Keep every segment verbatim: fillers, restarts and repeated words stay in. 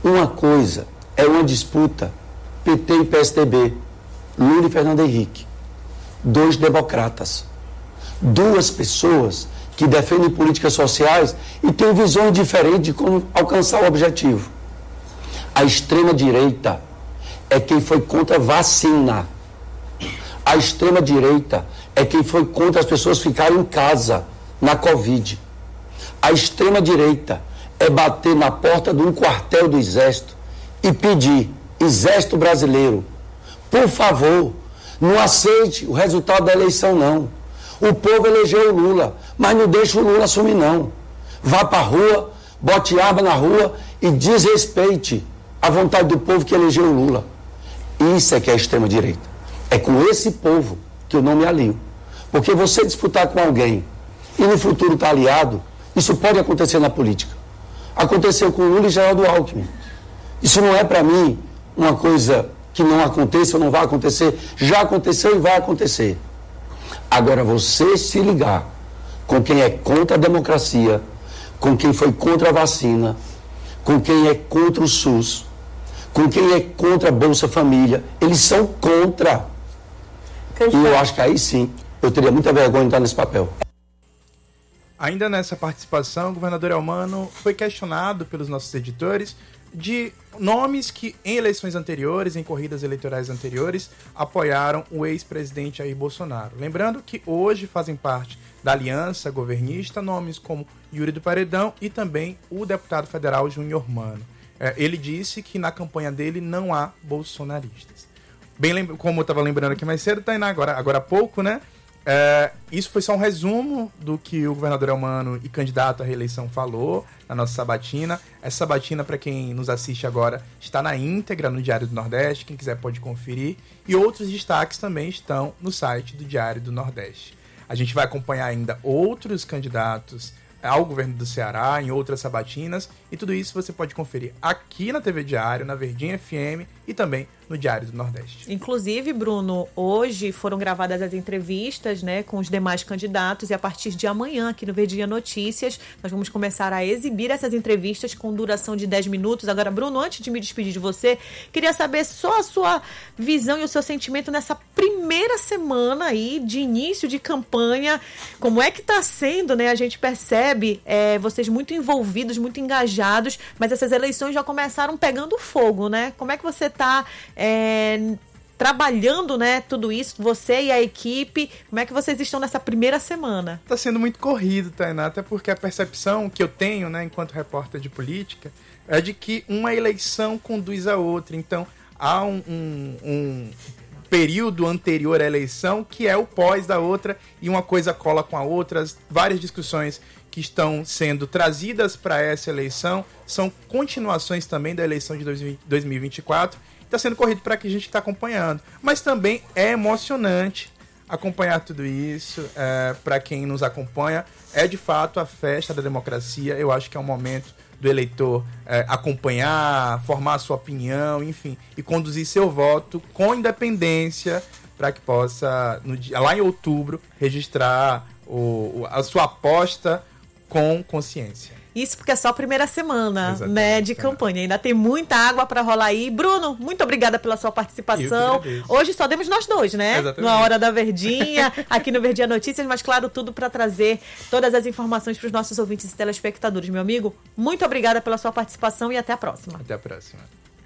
Uma coisa é uma disputa P T e P S D B, Lula e Fernando Henrique, dois democratas, duas pessoas que defendem políticas sociais e têm visões diferentes de como alcançar o objetivo. A extrema-direita é quem foi contra a vacina. A extrema-direita é quem foi contra as pessoas ficarem em casa na Covid. A extrema-direita é bater na porta de um quartel do Exército e pedir, Exército Brasileiro, por favor, não aceite o resultado da eleição, não. O povo elegeu o Lula, mas não deixa o Lula assumir, não. Vá para a rua, bote arma na rua e desrespeite a vontade do povo que elegeu o Lula. Isso é que é a extrema-direita. É com esse povo que eu não me alio. Porque você disputar com alguém e no futuro estar aliado, isso pode acontecer na política. Aconteceu com o Lula e Geraldo Alckmin. Isso não é, para mim, uma coisa que não aconteça ou não vai acontecer. Já aconteceu e vai acontecer. Agora, você se ligar com quem é contra a democracia, com quem foi contra a vacina, com quem é contra o SUS, com quem é contra a Bolsa Família, eles são contra. E eu acho que aí sim, eu teria muita vergonha de estar nesse papel. Ainda nessa participação, o governador Elmano foi questionado pelos nossos editores de nomes que em eleições anteriores, em corridas eleitorais anteriores, apoiaram o ex-presidente Jair Bolsonaro. Lembrando que hoje fazem parte da aliança governista nomes como Yuri do Paredão e também o deputado federal Júnior Mano. É, ele disse que na campanha dele não há bolsonaristas. Bem, lembra, como eu estava lembrando aqui mais cedo, Tainá, agora, agora há pouco, né? É, isso foi só um resumo do que o governador Elmano e candidato à reeleição falou na nossa sabatina. Essa sabatina, para quem nos assiste agora, está na íntegra no Diário do Nordeste, quem quiser pode conferir. E outros destaques também estão no site do Diário do Nordeste. A gente vai acompanhar ainda outros candidatos ao governo do Ceará, em outras sabatinas, e tudo isso você pode conferir aqui na T V Diário, na Verdinha F M e também no Diário do Nordeste. Inclusive, Bruno, hoje foram gravadas as entrevistas, né, com os demais candidatos e a partir de amanhã, aqui no Verdinha Notícias, nós vamos começar a exibir essas entrevistas com duração de dez minutos. Agora, Bruno, antes de me despedir de você, queria saber só a sua visão e o seu sentimento nessa primeira semana aí de início de campanha. Como é que está sendo, né? A gente percebe é, vocês muito envolvidos, muito engajados, mas essas eleições já começaram pegando fogo, né? Como é que você está É, trabalhando, né, tudo isso, você e a equipe, como é que vocês estão nessa primeira semana? Está sendo muito corrido, Tainá, até porque a percepção que eu tenho, né, enquanto repórter de política, é de que uma eleição conduz a outra. Então, há um, um, um período anterior à eleição que é o pós da outra e uma coisa cola com a outra. As várias discussões que estão sendo trazidas para essa eleição são continuações também da eleição de dois mil e vinte e quatro. Está sendo corrido para que a gente está acompanhando. Mas também é emocionante acompanhar tudo isso. É, para quem nos acompanha, é de fato a festa da democracia. Eu acho que é um momento do eleitor é, acompanhar, formar a sua opinião, enfim, e conduzir seu voto com independência para que possa, no dia, lá em outubro, registrar o, a sua aposta com consciência. Isso porque é só a primeira semana, né, de campanha. Ainda tem muita água para rolar aí. Bruno, muito obrigada pela sua participação. Hoje só temos nós dois, né? Exatamente. Na Hora da Verdinha, aqui no Verdinha Notícias, mas claro, tudo para trazer todas as informações para os nossos ouvintes e telespectadores. Meu amigo, muito obrigada pela sua participação e até a próxima. Até a próxima.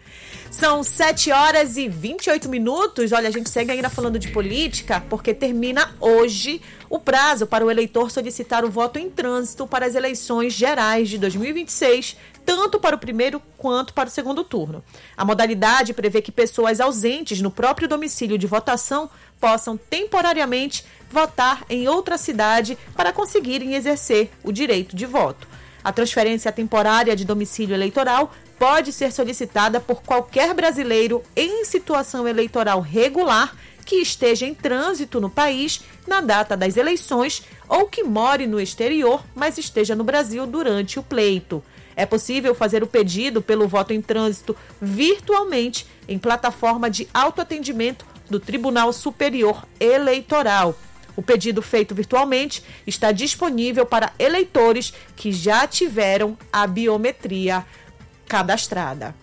São sete horas e vinte e oito minutos. Olha, a gente segue ainda falando de política, porque termina hoje o prazo para o eleitor solicitar o voto em trânsito para as eleições gerais de dois mil e vinte e seis, tanto para o primeiro quanto para o segundo turno. A modalidade prevê que pessoas ausentes no próprio domicílio de votação possam temporariamente votar em outra cidade para conseguirem exercer o direito de voto. A transferência temporária de domicílio eleitoral pode ser solicitada por qualquer brasileiro em situação eleitoral regular que esteja em trânsito no país na data das eleições ou que more no exterior, mas esteja no Brasil durante o pleito. É possível fazer o pedido pelo voto em trânsito virtualmente em plataforma de autoatendimento do Tribunal Superior Eleitoral. O pedido feito virtualmente está disponível para eleitores que já tiveram a biometria cadastrada.